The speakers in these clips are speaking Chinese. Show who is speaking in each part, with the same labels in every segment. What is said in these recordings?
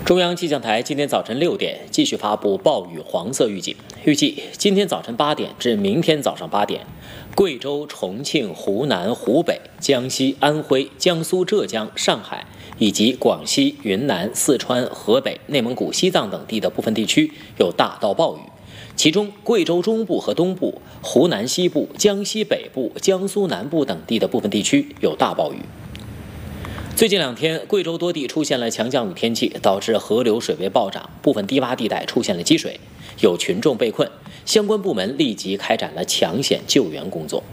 Speaker 1: 中央气象台今天早晨6点继续发布暴雨黄色预警，预计今天早晨8点至明天早上8点，贵州、重庆、湖南、湖北、江西、安徽、江苏、浙江、上海以及广西、云南、四川、河北、内蒙古、西藏等地的部分地区有大到暴雨，其中贵州中部和东部、湖南西部、江西北部、江苏南部等地的部分地区有大暴雨。最近2天，贵州多地出现了强降雨天气，导致河流水位暴涨，部分低洼地带出现了积水，有群众被困，相关部门立即开展了抢险救援工作。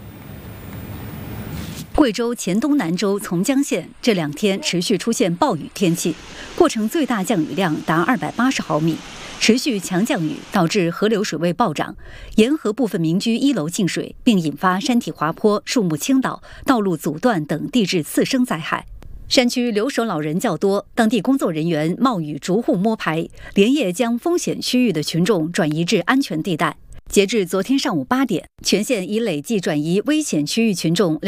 Speaker 2: 贵州黔东南州从江县这2天持续出现暴雨天气，过程最大降雨量达280毫米，持续强降雨导致河流水位暴涨，沿河部分民居1楼进水，并引发山体滑坡、树木倾倒、道路阻断等地质次生灾害。山区留守老人较多，当地工作人员冒雨逐户摸排，连夜将风险区域的群众转移至安全地带。截至昨天上午8点，全县已累计转移危险区域群众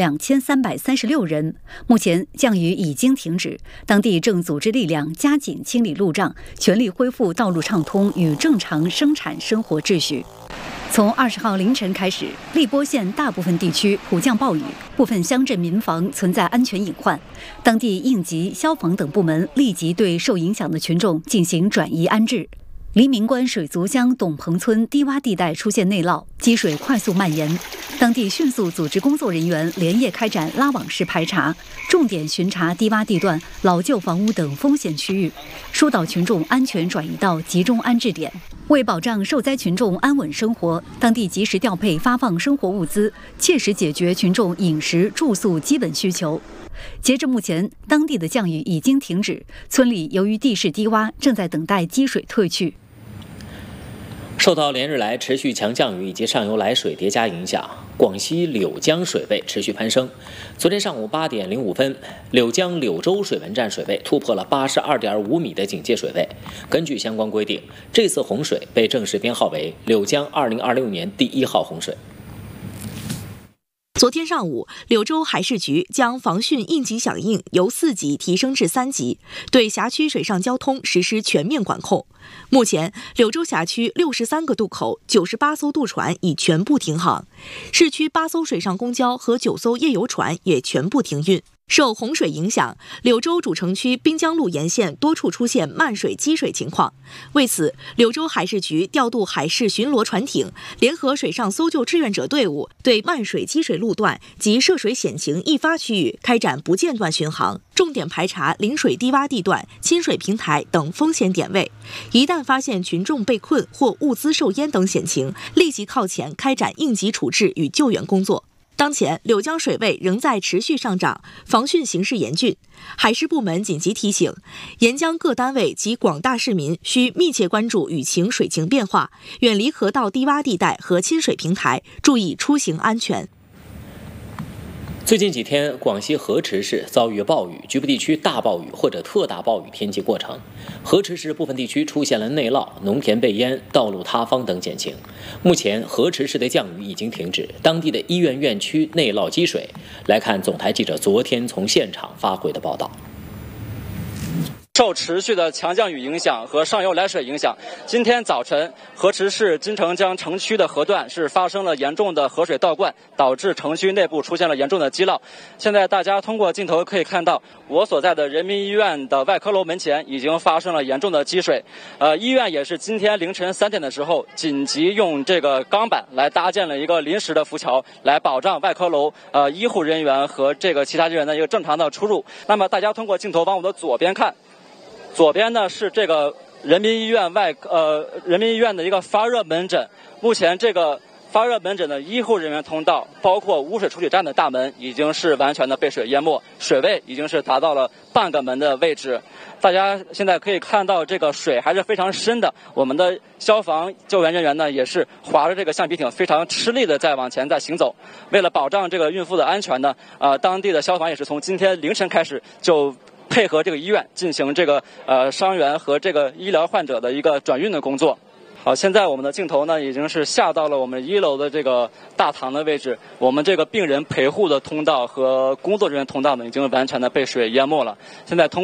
Speaker 2: 2336人。目前降雨已经停止，当地正组织力量加紧清理路障，全力恢复道路畅通与正常生产生活秩序。从20号凌晨开始，荔波县大部分地区普降暴雨，部分乡镇民房存在安全隐患，当地应急、消防等部门立即对受影响的群众进行转移安置。黎明关水族乡董棚村低洼地带出现内涝，积水快速蔓延，当地迅速组织工作人员连夜开展拉网式排查，重点巡查低洼地段、老旧房屋等风险区域，疏导群众安全转移到集中安置点。为保障受灾群众安稳生活，当地及时调配发放生活物资，切实解决群众饮食、住宿基本需求。截至目前，当地的降雨已经停止，村里由于地势低洼，正在等待积水退去。
Speaker 1: 受到连日来持续强降雨以及上游来水叠加影响，广西柳江水位持续攀升。昨天上午8点05分，柳江柳州水文站水位突破了82.5米的警戒水位。根据相关规定，这次洪水被正式编号为柳江2026年第1号洪水。
Speaker 3: 昨天上午，柳州海事局将防汛应急响应由4级提升至3级，对辖区水上交通实施全面管控。目前，柳州辖区63个渡口、98艘渡船已全部停航，市区8艘水上公交和9艘夜游船也全部停运。受洪水影响，柳州主城区滨江路沿线多处出现漫水积水情况。为此，柳州海事局调度海事巡逻船艇，联合水上搜救志愿者队伍，对漫水积水路段及涉水险情易发区域开展不间断巡航，重点排查临水低洼地段、亲水平台等风险点位。一旦发现群众被困或物资受淹等险情，立即靠前开展应急处置与救援工作。当前，柳江水位仍在持续上涨，防汛形势严峻。海事部门紧急提醒，沿江各单位及广大市民需密切关注雨情水情变化，远离河道低洼地带和亲水平台，注意出行安全。
Speaker 1: 最近几天，广西河池市遭遇暴雨，局部地区大暴雨或者特大暴雨天气过程。河池市部分地区出现了内涝、农田被淹、道路塌方等险情。目前，河池市的降雨已经停止，当地的医院院区内涝积水。来看总台记者昨天从现场发回的报道。
Speaker 4: 受持续的强降雨影响和上游来水影响，今天早晨河池市金城江城区的河段是发生了严重的河水倒灌，导致城区内部出现了严重的积涝。现在大家通过镜头可以看到，我所在的人民医院的外科楼门前已经发生了严重的积水。医院也是今天凌晨3点的时候紧急用这个钢板来搭建了一个临时的浮桥，来保障外科楼医护人员和这个其他人员的一个正常的出入。那么大家通过镜头往我的左边看。左边呢是这个人民医院的一个发热门诊，目前这个发热门诊的医护人员通道，包括污水处理站的大门，已经是完全的被水淹没，水位已经是达到了半个门的位置。大家现在可以看到，这个水还是非常深的。我们的消防救援人员呢，也是划着这个橡皮艇，非常吃力的在往前在行走。为了保障这个孕妇的安全呢，当地的消防也是从今天凌晨开始就配合这个医院进行这个伤员和这个医疗患者的一个转运的工作。好，现在我们的镜头呢已经是下到了我们1楼的这个大堂的位置，我们这个病人陪护的通道和工作人员通道呢已经完全的被水淹没了。现在